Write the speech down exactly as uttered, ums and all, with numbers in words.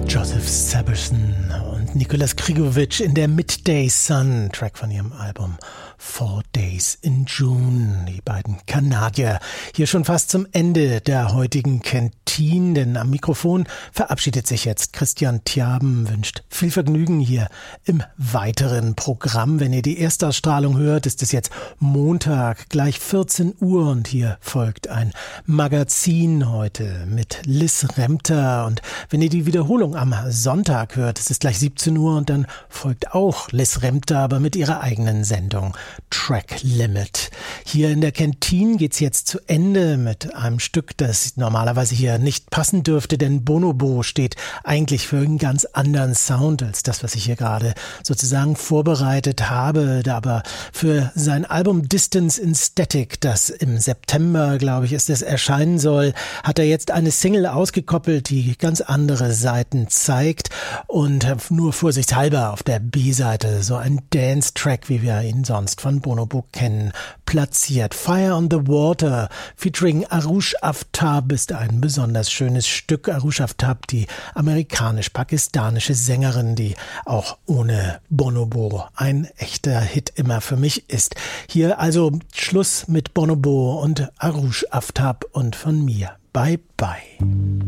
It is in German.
Joseph Saberson und Nicholas Krigovic in der Midday Sun, Track von ihrem Album Four Days in June. Die beiden Kanadier hier schon fast zum Ende der heutigen Kantine, denn am Mikrofon verabschiedet sich jetzt Christian Thiaben, wünscht viel Vergnügen hier im weiteren Programm. Wenn ihr die Erstausstrahlung hört, ist es jetzt Montag, gleich vierzehn Uhr und hier folgt ein Magazin heute mit Liz Remter und wenn ihr die Wiederholung am Sonntag hört, ist es gleich siebzehn Uhr und dann folgt auch Liz Remter, aber mit ihrer eigenen Sendung Track Limit. Hier in der Kantine geht's jetzt zu Ende mit einem Stück, das normalerweise hier nicht passen dürfte, denn Bonobo steht eigentlich für einen ganz anderen Sound als das, was ich hier gerade sozusagen vorbereitet habe, da aber für sein Album Distance in Static, das im September, glaube ich, ist es, erscheinen soll, hat er jetzt eine Single ausgekoppelt, die ganz andere Seiten zeigt und nur vorsichtshalber auf der B-Seite so ein Dance-Track, wie wir ihn sonst von Bonobo kennen, platziert. Fire on the Water featuring Arush Aftab ist ein besonders schönes Stück. Arush Aftab, die amerikanisch-pakistanische Sängerin, die auch ohne Bonobo ein echter Hit immer für mich ist. Hier also Schluss mit Bonobo und Arush Aftab und von mir. Bye bye.